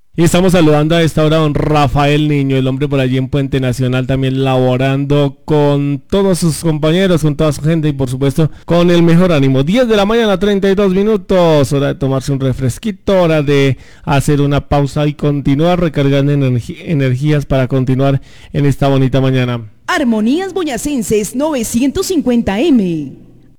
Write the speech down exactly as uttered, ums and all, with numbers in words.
Y estamos saludando a esta hora a don Rafael Niño, el hombre por allí en Puente Nacional, también laborando con todos sus compañeros, con toda su gente y por supuesto con el mejor ánimo. diez de la mañana, treinta y dos minutos, hora de tomarse un refresquito, hora de hacer una pausa y continuar recargando energi- energías para continuar en esta bonita mañana. Armonías Boyacenses novecientos cincuenta eme.